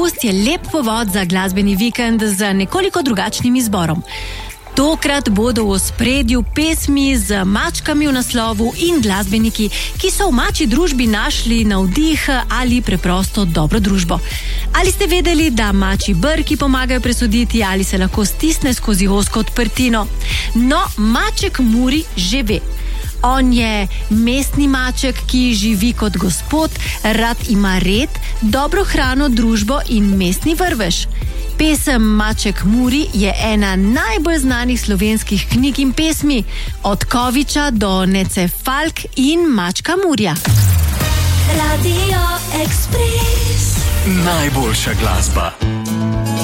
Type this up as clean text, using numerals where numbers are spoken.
Avgust je lep povod za glasbeni vikend z nekoliko drugačnim izborom. Tokrat bodo v ospredju pesmi z mačkami v naslovu in glasbeniki, ki so v mačji družbi našli navdih ali preprosto dobro družbo. Ali ste vedeli, da mačji brki pomagajo presoditi, ali se lahko stisne skozi ozko odprtino? No, maček Muri že ve. On je mestni maček, ki živi kot gospod, rad ima red, dobro hrano, družbo in mestni vrvež. Pesem Maček Muri je ena najbolj znanih slovenskih knjig in pesmi, od Koviča do Nece Falk in Mačka Murja. Radio Express. Najboljša glasba.